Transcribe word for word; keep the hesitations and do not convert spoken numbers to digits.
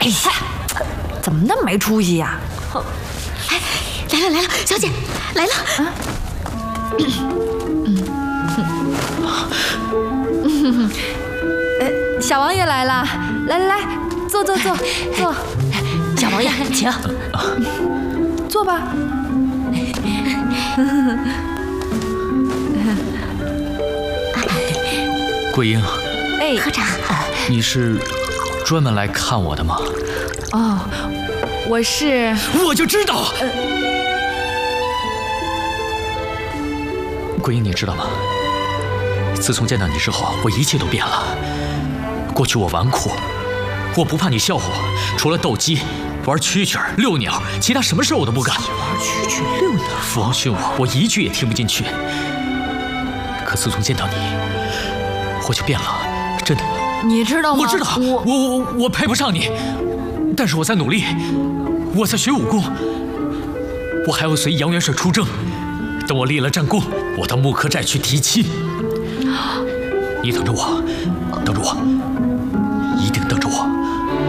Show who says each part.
Speaker 1: 哎呀，怎么那么没出息呀？
Speaker 2: 哎，来了来了，小姐来了。啊
Speaker 1: 呃，小王爷来了，来来来，坐坐坐坐。
Speaker 2: 小王爷，请
Speaker 1: 坐吧。
Speaker 3: 桂英，
Speaker 1: 哎，
Speaker 2: 喝茶。
Speaker 3: 你是专门来看我的吗？
Speaker 1: 哦，我是……
Speaker 3: 我就知道。呃、桂英，你知道吗？自从见到你之后，我一切都变了。过去我纨绔，我不怕你笑话我，除了斗鸡、玩蛐蛐、遛鸟，其他什么事我都不干。
Speaker 1: 玩蛐蛐、遛鸟，
Speaker 3: 父王训我，我一句也听不进去。可自从见到你，我就变了，真的。
Speaker 1: 你知道吗？
Speaker 3: 我知道，我我我我配不上你，但是我在努力，我在学武功，我还要随杨元帅出征。等我立了战功，我到木柯寨去提亲。你等着我，等着我。